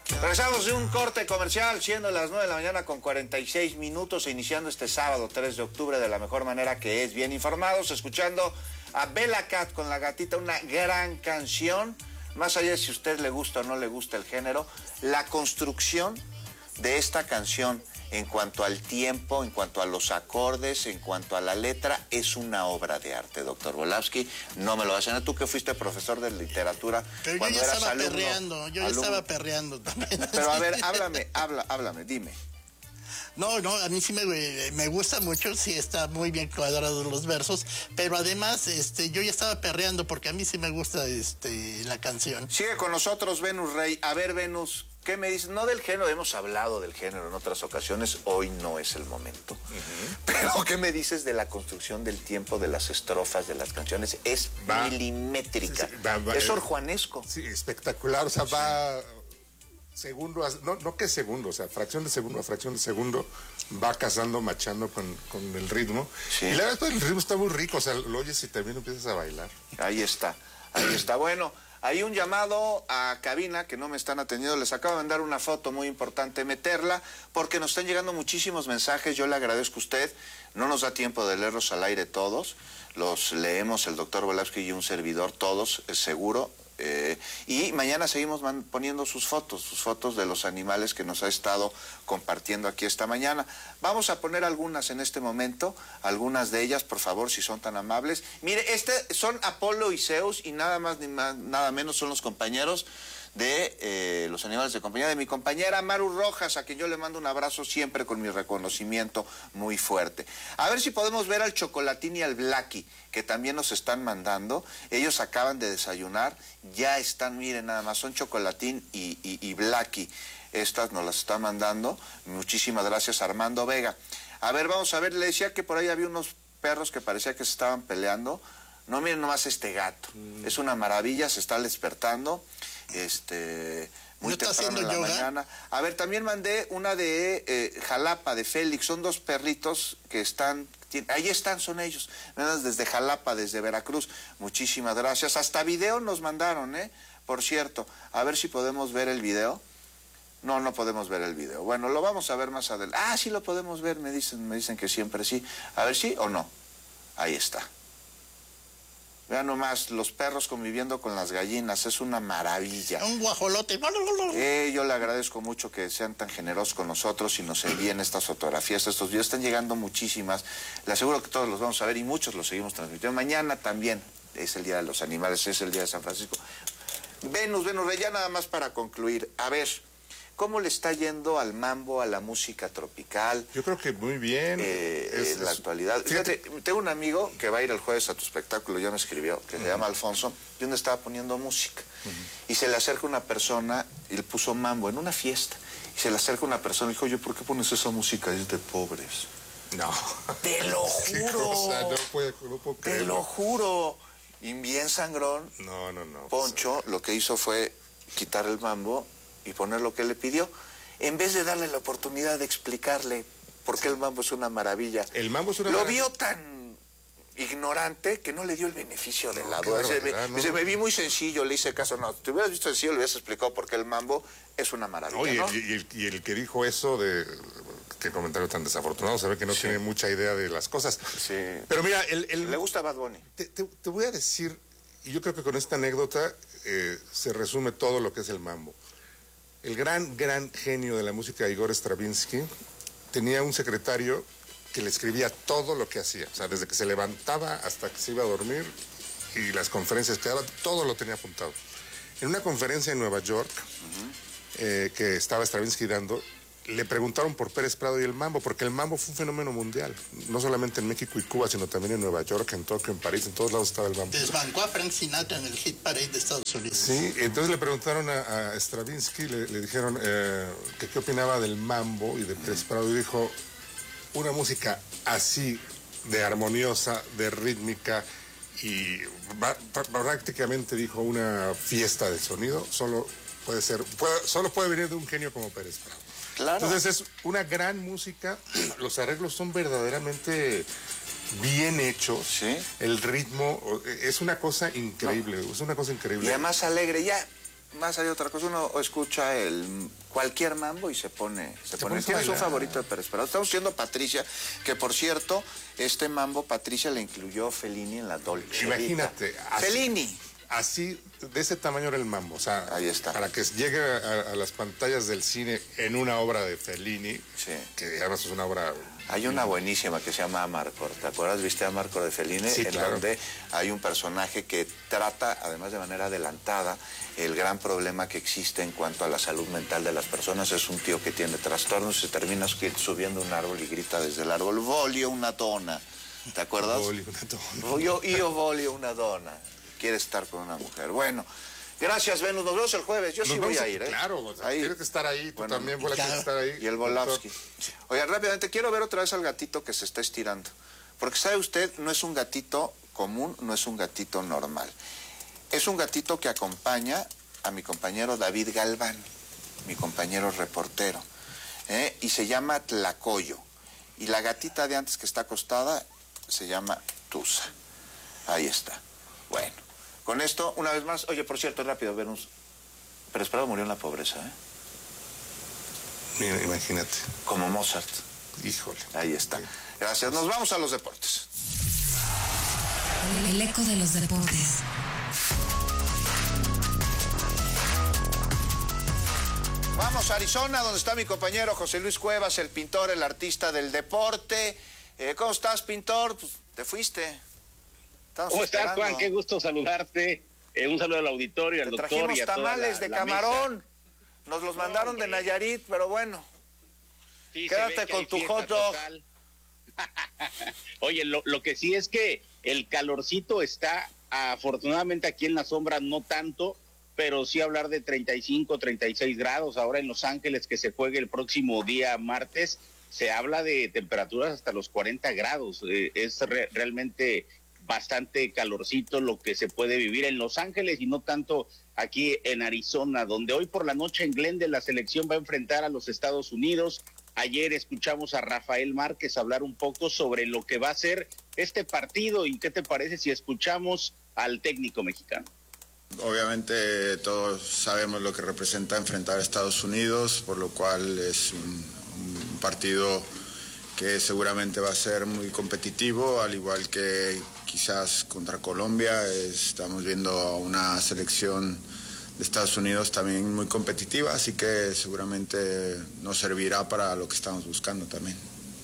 Regresamos de un corte comercial, siendo las 9 de la mañana con 46 minutos, iniciando este sábado 3 de octubre de la mejor manera que es, bien informados, escuchando a Bella Cat con La Gatita, una gran canción. Más allá de si a usted le gusta o no le gusta el género, la construcción de esta canción en cuanto al tiempo, en cuanto a los acordes, en cuanto a la letra, es una obra de arte, doctor Volavsky. No me lo vas a negar, tú que fuiste profesor de literatura. Pero cuando yo ya eras estaba alumno, perreando, yo ya estaba perreando también. Pero a ver, háblame, dime. No, a mí sí me gusta mucho, sí está muy bien cuadrados los versos, pero además yo ya estaba perreando porque a mí sí me gusta la canción. Sigue con nosotros Venus Rey. A ver, Venus, ¿qué me dices? No del género, hemos hablado del género en otras ocasiones, hoy no es el momento. Pero ¿qué me dices de la construcción del tiempo, de las estrofas, de las canciones? Es milimétrica, es orjuanesco. Sí, espectacular, o sea, va... segundo, no que segundo, o sea, fracción de segundo a fracción de segundo va casando, machando con el ritmo. Sí. Y la verdad, el ritmo está muy rico, o sea, lo oyes y también empiezas a bailar. Ahí está. Bueno, hay un llamado a cabina que no me están atendiendo. Les acabo de mandar una foto muy importante, meterla, porque nos están llegando muchísimos mensajes. Yo le agradezco a usted. No nos da tiempo de leerlos al aire todos. Los leemos el doctor Volavsky y un servidor, todos, seguro. Y mañana seguimos poniendo sus fotos de los animales que nos ha estado compartiendo aquí esta mañana. Vamos a poner algunas en este momento, algunas de ellas, por favor, si son tan amables. Mire, son Apolo y Zeus, y nada más ni nada menos son los compañeros de los animales de compañía de mi compañera Maru Rojas, a quien yo le mando un abrazo siempre con mi reconocimiento muy fuerte. A ver si podemos ver al Chocolatín y al Blacky, que también nos están mandando. Ellos acaban de desayunar, ya están, miren nada más, son Chocolatín y Blacky. Estas nos las está mandando. Muchísimas gracias, Armando Vega. A ver, vamos a ver, le decía que por ahí había unos perros que parecía que se estaban peleando. No, miren nomás este gato. Es una maravilla, se está despertando. Muy temprano en la mañana. A ver, también mandé una de Jalapa, de Félix. Son dos perritos que están... Ahí están, son ellos. Desde Jalapa, desde Veracruz. Muchísimas gracias. Hasta video nos mandaron, por cierto. A ver si podemos ver el video. No podemos ver el video. Bueno, lo vamos a ver más adelante. Ah, sí lo podemos ver, me dicen que siempre sí. A ver, ¿sí o no? Ahí está. Vean nomás, los perros conviviendo con las gallinas, es una maravilla. Un guajolote. Yo le agradezco mucho que sean tan generosos con nosotros y nos envíen estas fotografías, estos videos. Están llegando muchísimas. Le aseguro que todos los vamos a ver y muchos los seguimos transmitiendo. Mañana también es el Día de los Animales, es el Día de San Francisco. Venus, ya nada más para concluir. A ver, ¿cómo le está yendo al mambo, a la música tropical? Yo creo que muy bien. En la actualidad. Fíjate, tengo un amigo que va a ir el jueves a tu espectáculo, ya me escribió, que se llama Alfonso, y donde estaba poniendo música. Y se le acerca una persona, y le puso mambo en una fiesta, y se le acerca una persona y dijo, oye, ¿por qué pones esa música? Es de pobres. No. Te lo juro. Cosa? No puedo creerlo. Te lo juro. Y bien sangrón. No. Poncho lo que hizo fue quitar el mambo y poner lo que él le pidió, en vez de darle la oportunidad de explicarle por qué el mambo es una maravilla. El mambo es una maravilla. Lo vio tan ignorante que no le dio el beneficio de la duda. Me vi muy sencillo, le hice caso. No, te hubieras visto sencillo, le hubieras explicado por qué el mambo es una maravilla. ¿No? Y el que dijo eso, qué comentario tan desafortunado, se ve que no tiene mucha idea de las cosas. Sí. Pero mira, le gusta Bad Bunny. Te voy a decir, y yo creo que con esta anécdota se resume todo lo que es el mambo. El gran genio de la música, Igor Stravinsky, tenía un secretario que le escribía todo lo que hacía. O sea, desde que se levantaba hasta que se iba a dormir y las conferencias que daba, todo lo tenía apuntado. En una conferencia en Nueva York, que estaba Stravinsky dando, le preguntaron por Pérez Prado y el mambo, porque el mambo fue un fenómeno mundial, no solamente en México y Cuba, sino también en Nueva York, en Tokio, en París, en todos lados estaba el mambo. Desbancó a Frank Sinatra en el Hit Parade de Estados Unidos. Sí, entonces le preguntaron a Stravinsky, le dijeron que qué opinaba del mambo y de Pérez Prado, y dijo, una música así, de armoniosa, de rítmica, y prácticamente dijo una fiesta de sonido, solo puede venir de un genio como Pérez Prado. Claro. Entonces es una gran música, los arreglos son verdaderamente bien hechos, ¿sí? El ritmo es una cosa increíble, es una cosa increíble. Y además alegre, ya más allá de otra cosa, uno escucha cualquier mambo y se pone. ¿Quién es su favorito de Pérez Prado? Estamos diciendo Patricia, que por cierto, este mambo Patricia le incluyó Fellini en la Dolce. Imagínate. Fellini. Así, de ese tamaño era el mambo. O sea, ahí está. Para que llegue a las pantallas del cine en una obra de Fellini, sí, que además es una obra... Hay una buenísima que se llama Amarcord. ¿Te acuerdas? ¿Viste Amarcord de Fellini? Sí, claro. Donde hay un personaje que trata, además de manera adelantada, el gran problema que existe en cuanto a la salud mental de las personas. Es un tío que tiene trastornos y se termina subiendo un árbol y grita desde el árbol, voglio una donna. ¿Te acuerdas? Voglio una donna. Yo voglio una donna. Quiere estar con una mujer. Bueno, gracias, Venus. Nos vemos el jueves. Yo sí voy a ir, ¿eh? Claro, o sea, tienes que estar ahí. Tú también claro. tienes que estar ahí. Y el Volavsky. Oiga, rápidamente, quiero ver otra vez al gatito que se está estirando. Porque, ¿sabe usted? No es un gatito común, no es un gatito normal. Es un gatito que acompaña a mi compañero David Galván, mi compañero reportero. Y se llama Tlacoyo. Y la gatita de antes que está acostada se llama Tusa. Ahí está. Bueno. Con esto, una vez más, oye, por cierto, rápido, Venus, Pérez Prado murió en la pobreza, ¿eh? Mira, imagínate. Como Mozart. Híjole. Ahí está. Gracias. Nos vamos a los deportes. El eco de los deportes. Vamos a Arizona, donde está mi compañero José Luis Cuevas, el pintor, el artista del deporte. ¿Cómo estás, pintor? Pues, te fuiste. ¿Cómo estás, Juan? Qué gusto saludarte. Un saludo al auditorio, al doctor y a toda tamales de camarón. mesa. Nos los mandaron de Nayarit, pero bueno. Sí, quédate con tu hot dog. Oye, lo que sí es que el calorcito está, afortunadamente aquí en la sombra no tanto, pero sí hablar de 35, 36 grados. Ahora en Los Ángeles, que se juegue el próximo día martes, se habla de temperaturas hasta los 40 grados. Es realmente bastante calorcito lo que se puede vivir en Los Ángeles y no tanto aquí en Arizona, donde hoy por la noche en Glendale la selección va a enfrentar a los Estados Unidos. Ayer escuchamos a Rafael Márquez hablar un poco sobre lo que va a ser este partido y qué te parece si escuchamos al técnico mexicano. Obviamente todos sabemos lo que representa enfrentar a Estados Unidos, por lo cual es un partido que seguramente va a ser muy competitivo, al igual que quizás contra Colombia. Estamos viendo una selección de Estados Unidos también muy competitiva, así que seguramente nos servirá para lo que estamos buscando también.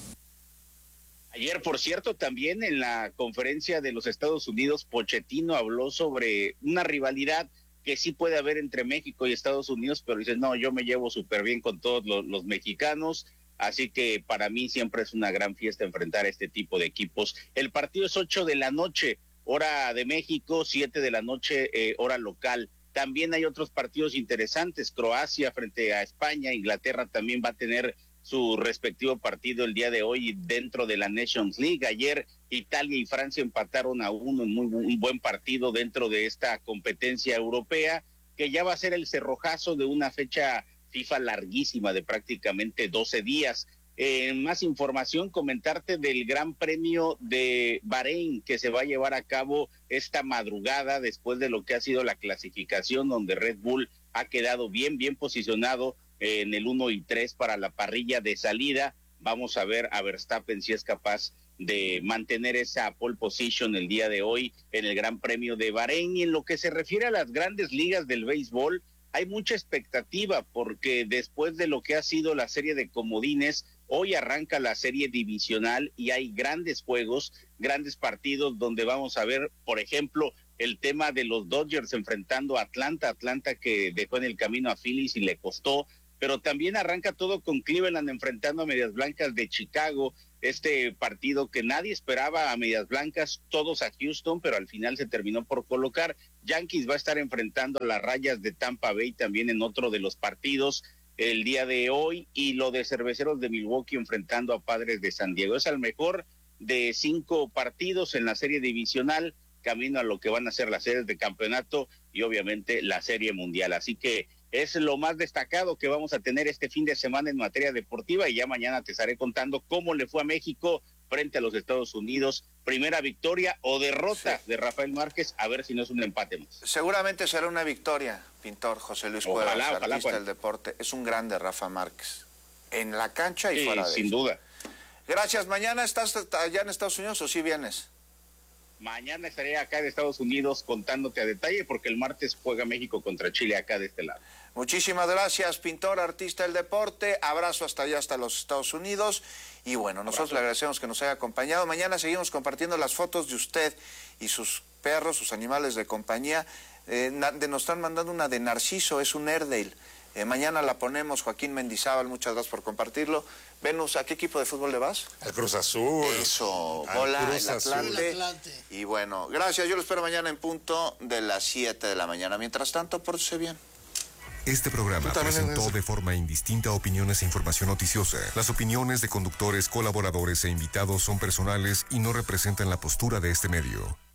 Ayer, por cierto, también en la conferencia de los Estados Unidos, Pochettino habló sobre una rivalidad que sí puede haber entre México y Estados Unidos, pero dice, no, yo me llevo súper bien con todos los mexicanos. Así que para mí siempre es una gran fiesta enfrentar a este tipo de equipos. El partido es 8 de la noche, hora de México, 7 de la noche, hora local. También hay otros partidos interesantes. Croacia frente a España, Inglaterra también va a tener su respectivo partido el día de hoy dentro de la Nations League. Ayer Italia y Francia empataron a uno en un buen partido dentro de esta competencia europea, que ya va a ser el cerrojazo de una fecha FIFA larguísima de prácticamente 12 días. Más información, comentarte del Gran Premio de Bahrein que se va a llevar a cabo esta madrugada después de lo que ha sido la clasificación, donde Red Bull ha quedado bien posicionado en el 1 y 3 para la parrilla de salida. Vamos a ver a Verstappen si es capaz de mantener esa pole position el día de hoy en el Gran Premio de Bahrein. Y en lo que se refiere a las grandes ligas del béisbol, hay mucha expectativa porque después de lo que ha sido la serie de comodines, hoy arranca la serie divisional y hay grandes juegos, grandes partidos donde vamos a ver, por ejemplo, el tema de los Dodgers enfrentando a Atlanta que dejó en el camino a Phillies y le costó, pero también arranca todo con Cleveland enfrentando a Medias Blancas de Chicago, este partido que nadie esperaba a Medias Blancas, todos a Houston, pero al final se terminó por colocar. Yankees va a estar enfrentando a las Rayas de Tampa Bay también en otro de los partidos el día de hoy, y lo de Cerveceros de Milwaukee enfrentando a Padres de San Diego. Es al mejor de 5 partidos en la serie divisional, camino a lo que van a ser las series de campeonato y obviamente la serie mundial. Así que es lo más destacado que vamos a tener este fin de semana en materia deportiva, y ya mañana te estaré contando cómo le fue a México frente a los Estados Unidos. Primera victoria o derrota de Rafael Márquez, a ver si no es un empate más. Seguramente será una victoria, pintor José Luis Cuevas, Ojalá, artista del deporte. Es un grande Rafa Márquez, en la cancha y Sí, fuera de sin ella. duda. Gracias. ¿Mañana estás allá en Estados Unidos o sí vienes? Mañana estaré acá de Estados Unidos contándote a detalle, porque el martes juega México contra Chile acá de este lado. Muchísimas gracias, pintor, artista del deporte. Abrazo hasta allá, hasta los Estados Unidos. Y bueno, nosotros le agradecemos que nos haya acompañado. Mañana seguimos compartiendo las fotos de usted y sus perros, sus animales de compañía. Nos están mandando una de Narciso, es un Airedale. Mañana la ponemos, Joaquín Mendizábal, muchas gracias por compartirlo. Venus, ¿a qué equipo de fútbol le vas? Al Cruz Azul. Eso, Al bola, Cruz el Azul. Atlante. El Atlante. Y bueno, gracias, yo lo espero mañana en punto de las 7 de la mañana. Mientras tanto, pórtese bien. Este programa Tú también presentó eres- de forma indistinta opiniones e información noticiosa. Las opiniones de conductores, colaboradores e invitados son personales y no representan la postura de este medio.